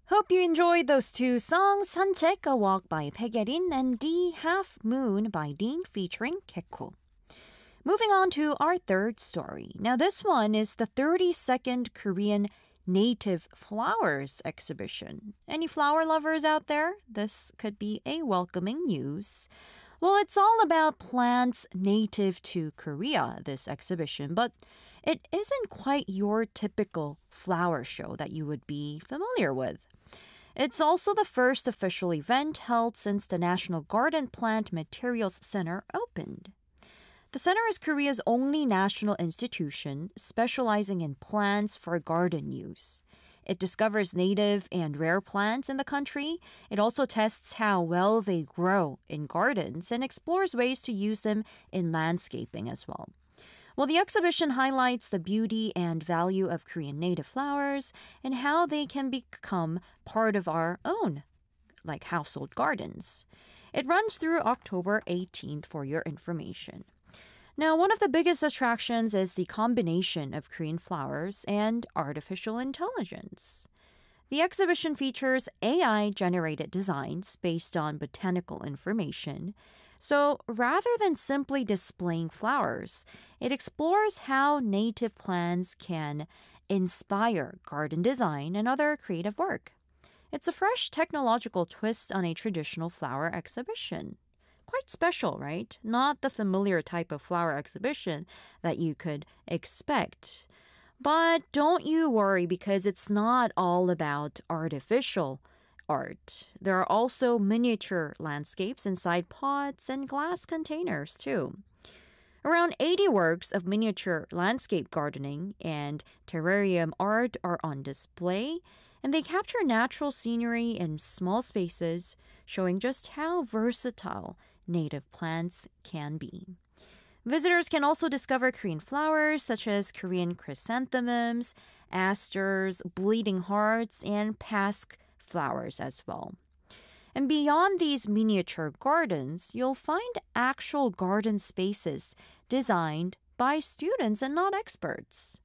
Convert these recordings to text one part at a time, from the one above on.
Hope you enjoyed those two songs, 산책, A Walk by Pegyerin, and D, Half Moon by Dean featuring Keko. Moving on to our third story. Now this one is the 32nd Korean Native Flowers exhibition. Any flower lovers out there? This could be a welcoming news. Well, it's all about plants native to Korea, this exhibition, but it isn't quite your typical flower show that you would be familiar with. It's also the first official event held since the National Garden Plant Materials Center opened. The center is Korea's only national institution specializing in plants for garden use. It discovers native and rare plants in the country. It also tests how well they grow in gardens and explores ways to use them in landscaping as well. Well, the exhibition highlights the beauty and value of Korean native flowers and how they can become part of our own, like household gardens. It runs through October 18th for your information. Now, one of the biggest attractions is the combination of Korean flowers and artificial intelligence. The exhibition features AI-generated designs based on botanical information. So rather than simply displaying flowers, it explores how native plants can inspire garden design and other creative work. It's a fresh technological twist on a traditional flower exhibition. Quite special, right? Not the familiar type of flower exhibition that you could expect. But don't you worry because it's not all about artificial art. There are also miniature landscapes inside pots and glass containers too. Around 80 works of miniature landscape gardening and terrarium art are on display, and they capture natural scenery in small spaces, showing just how versatile native plants can be. Visitors can also discover Korean flowers such as Korean chrysanthemums, asters, bleeding hearts, and pasque flowers as well. And beyond these miniature gardens, you'll find actual garden spaces designed by students and not experts.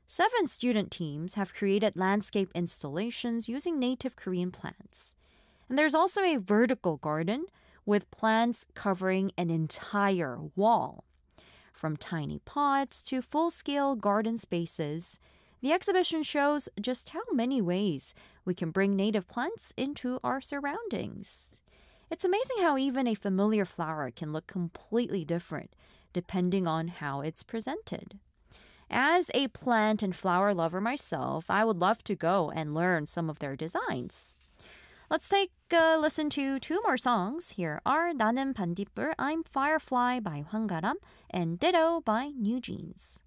7 student teams have created landscape installations using native Korean plants. And there's also a vertical garden with plants covering an entire wall. From tiny pots to full-scale garden spaces, the exhibition shows just how many ways we can bring native plants into our surroundings. It's amazing how even a familiar flower can look completely different depending on how it's presented. As a plant and flower lover myself, I would love to go and learn some of their designs. Let's take a listen to 2 more songs. Here are 나는 반딧불, I'm Firefly by Hwang Garam and Ditto by New Jeans.